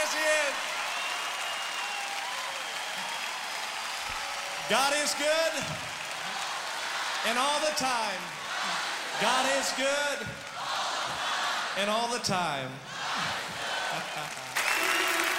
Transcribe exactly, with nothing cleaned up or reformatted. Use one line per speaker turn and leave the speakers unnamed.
Yes, he is. God is good, and all the time. God is good, and all the time.